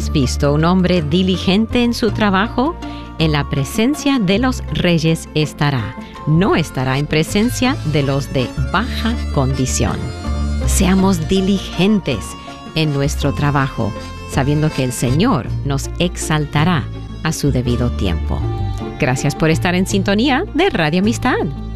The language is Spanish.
¿Has visto un hombre diligente en su trabajo? En la presencia de los reyes estará. No estará en presencia de los de baja condición. Seamos diligentes en nuestro trabajo, sabiendo que el Señor nos exaltará a su debido tiempo. Gracias por estar en sintonía de Radio Amistad.